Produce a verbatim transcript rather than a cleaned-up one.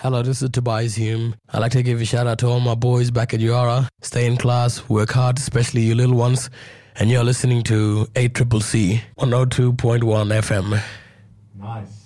Hello, this is Tobias Hume. I'd like to give a shout out to all my boys back at Yara. Stay in class, work hard, especially you little ones. And you're listening to A C C C one oh two point one F M. Nice.